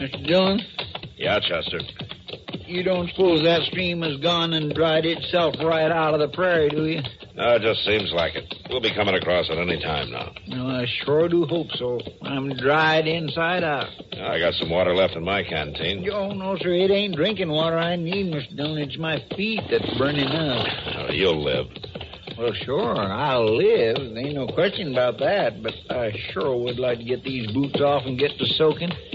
Mr. Dillon? Yeah, Chester. You don't suppose that stream has gone and dried itself right out of the prairie, do you? No, it just seems like it. We'll be coming across it any time now. No, I sure do hope so. I'm dried inside out. I got some water left in my canteen. Oh, no, sir. It ain't drinking water I need, Mr. Dillon. It's my feet that's burning up. Oh, you'll live. Well, sure, I'll live. There ain't no question about that. But I sure would like to get these boots off and get to soaking.